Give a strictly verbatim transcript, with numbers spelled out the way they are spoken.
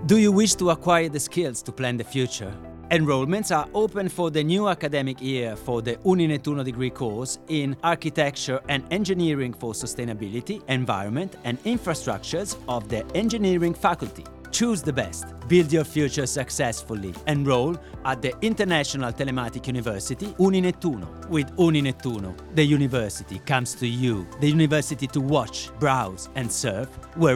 Do you wish to acquire the skills to plan the future? Enrollments are open for the new academic year for the Uninettuno degree course in Architecture and Engineering for Sustainability, Environment and Infrastructures of the Engineering Faculty. Choose the best. Build your future successfully. Enroll at the International Telematic University Uninettuno. With Uninettuno, the university comes to you. The university to watch, browse and surf where